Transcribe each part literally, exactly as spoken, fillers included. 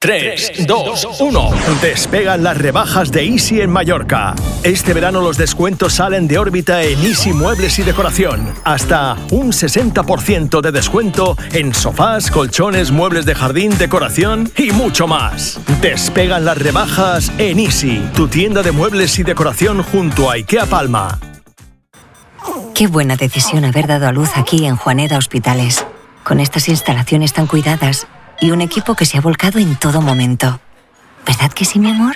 tres, dos, uno. Despegan las rebajas de Easy en Mallorca. Este verano los descuentos salen de órbita en Easy Muebles y Decoración. Hasta un sesenta por ciento de descuento en sofás, colchones, muebles de jardín, decoración y mucho más. Despegan las rebajas en Easy, tu tienda de muebles y decoración junto a IKEA Palma. Qué buena decisión haber dado a luz aquí en Juaneda Hospitales, con estas instalaciones tan cuidadas y un equipo que se ha volcado en todo momento. ¿Verdad que sí, mi amor?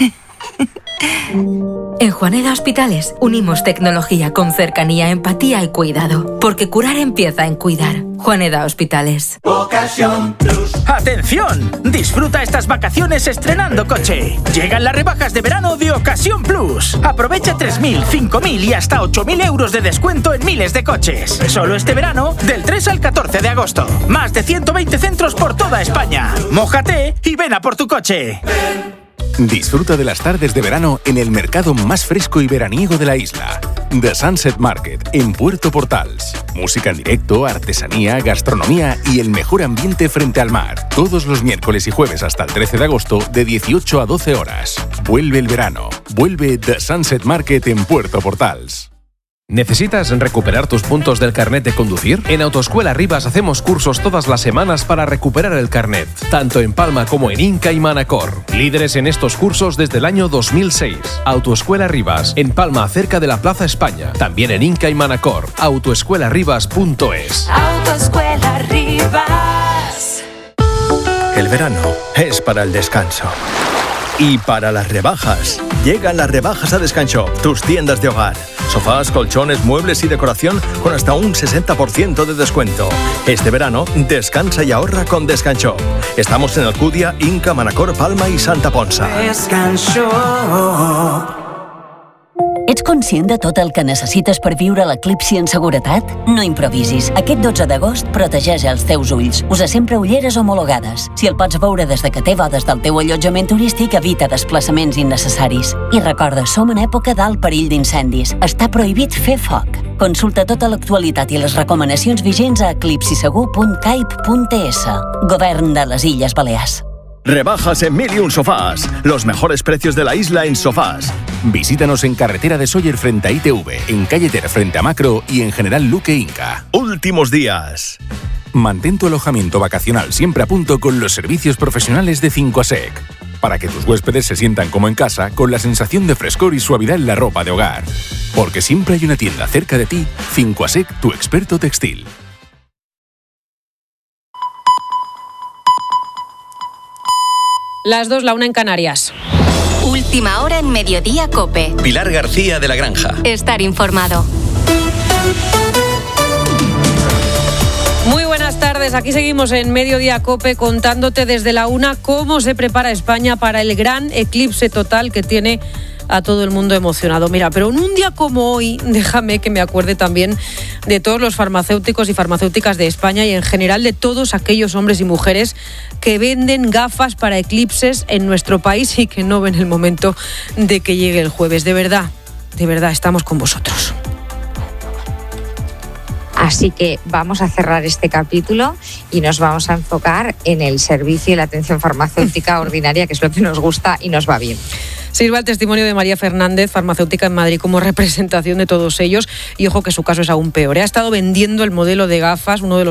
En Juaneda Hospitales unimos tecnología con cercanía, empatía y cuidado, porque curar empieza en cuidar. Juaneda Hospitales. Ocasión Plus. ¡Atención! Disfruta estas vacaciones estrenando coche. Llegan las rebajas de verano de Ocasión Plus. Aprovecha tres mil, cinco mil y hasta ocho mil euros de descuento en miles de coches. Solo este verano, del tres al catorce de agosto. Más de ciento veinte centros por toda España. Mójate y ven a por tu coche. Disfruta de las tardes de verano en el mercado más fresco y veraniego de la isla. The Sunset Market, en Puerto Portals. Música en directo, artesanía, gastronomía y el mejor ambiente frente al mar. Todos los miércoles y jueves hasta el trece de agosto, de dieciocho a doce horas. Vuelve el verano. Vuelve The Sunset Market en Puerto Portals. ¿Necesitas recuperar tus puntos del carnet de conducir? En Autoescuela Rivas hacemos cursos todas las semanas para recuperar el carnet, tanto en Palma como en Inca y Manacor. Líderes en estos cursos desde el año dos mil seis. Autoescuela Rivas, en Palma, cerca de la Plaza España. También en Inca y Manacor. autoescuela rivas punto es. Autoescuela Rivas. El verano es para el descanso. Y para las rebajas. Llegan las rebajas a Descanshop, tus tiendas de hogar. Sofás, colchones, muebles y decoración con hasta un sesenta por ciento de descuento. Este verano, descansa y ahorra con Descanshop. Estamos en Alcudia, Inca, Manacor, Palma i Santa Ponsa. Descanshop. Ets conscient de tot el que necessites per viure l'eclipsi en seguretat? No improvisis. Aquest dotze d'agost protegeix els teus ulls. Usa sempre ulleres homologades. Si el pots veure des de que té bodes del teu allotjament turístic, evita desplaçaments innecessaris. I recorda, som en època d'alt perill d'incendis. Està prohibit fer foc. Consulta tota l'actualitat i les recomanacions vigents a eclipsisegur punt caip punt es. Govern de les Illes Balears. Rebajas en Mil y Un Sofás. Los mejores precios de la isla en sofás. Visítanos en Carretera de Sóller frente a I T V, en Calle Ter frente a Macro y en General Luque Inca. Últimos días. Mantén tu alojamiento vacacional siempre a punto con los servicios profesionales de cinco A Sec. Para que tus huéspedes se sientan como en casa con la sensación de frescor y suavidad en la ropa de hogar. Porque siempre hay una tienda cerca de ti. cinco A Sec, tu experto textil. Las dos, la una en Canarias. Última hora en Mediodía COPE. Pilar García de la Granja. Estar informado. Muy buenas tardes, aquí seguimos en Mediodía COPE contándote desde la una cómo se prepara España para el gran eclipse total que tiene a todo el mundo emocionado. Mira, pero en un día como hoy, déjame que me acuerde también de todos los farmacéuticos y farmacéuticas de España y en general de todos aquellos hombres y mujeres que venden gafas para eclipses en nuestro país y que no ven el momento de que llegue el jueves. De verdad, de verdad, estamos con vosotros. Así que vamos a cerrar este capítulo y nos vamos a enfocar en el servicio y la atención farmacéutica ordinaria, que es lo que nos gusta y nos va bien. Sirva el testimonio de María Fernández, farmacéutica en Madrid, como representación de todos ellos. Y ojo que su caso es aún peor. Ha estado vendiendo el modelo de gafas, uno de los